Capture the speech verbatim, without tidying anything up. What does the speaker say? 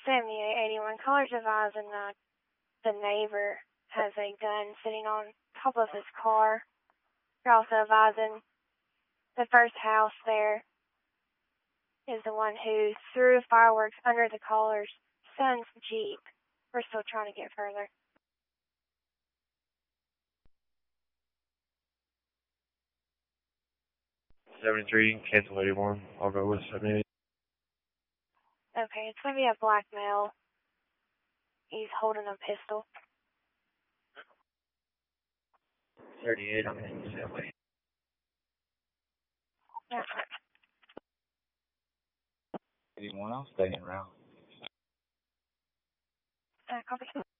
seventy-eight eighty-one. Caller's advising uh, the neighbor has a gun sitting on top of his car. They're also advising the first house there is the one who threw fireworks under the caller's son's Jeep. We're still trying to get further. seventy-three, cancel eighty-one. I'll go with seventy-eight. Okay, it's going to be a black male. He's holding a pistol. thirty-eight, I'm in that way. Yeah. eighty-one, I'll stay around. Uh, copy.